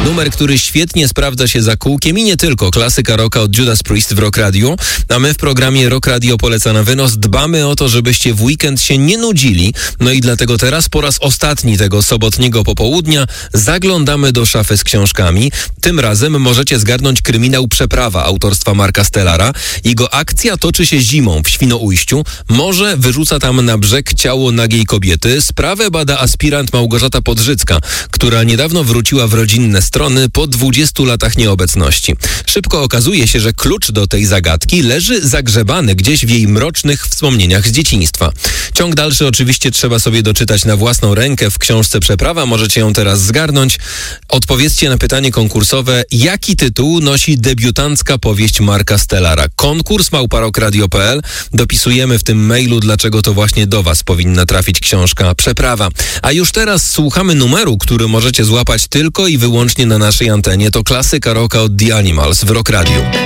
Numer, który świetnie sprawdza się za kółkiem i nie tylko. Klasyka rocka od Judas Priest w Rock Radio. A my w programie Rock Radio Poleca na wynos dbamy o to, żebyście w weekend się nie nudzili. No i dlatego teraz po raz ostatni tego sobotniego popołudnia zaglądamy do szafy z książkami. Tym razem możecie zgarnąć kryminał Przeprawa autorstwa Marka Stellara. Jego akcja toczy się zimą w Świnoujściu. Morze wyrzuca tam na brzeg ciało nagiej kobiety. Sprawę bada aspirant Małgorzata Podrzycka, która niedawno wróciła w rodzinne strony po 20 latach nieobecności. Szybko okazuje się, że klucz do tej zagadki leży zagrzebany gdzieś w jej mrocznych wspomnieniach z dzieciństwa. Ciąg dalszy oczywiście trzeba sobie doczytać na własną rękę w książce Przeprawa. Możecie ją teraz zgarnąć. Odpowiedzcie na pytanie konkursowe, jaki tytuł nosi debiutancka powieść Marka Stellara. Konkurs @rockradio.pl. Dopisujemy w tym mailu, dlaczego to właśnie do Was powinna trafić książka Przeprawa. A już teraz słuchamy numeru, który możecie złapać tylko i wyłącznie na naszej antenie. To klasyka rocka od The Animals w Rock Radio.